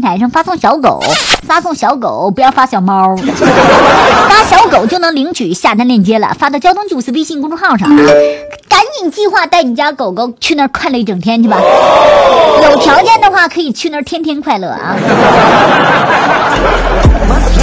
台上发送小狗，发送小狗，不要发小猫。发小狗就能领取下单链接了，发到交通就是微信公众号上啊！赶紧计划带你家狗狗去那儿快乐一整天去吧。有条件的话可以去那儿天天快乐啊。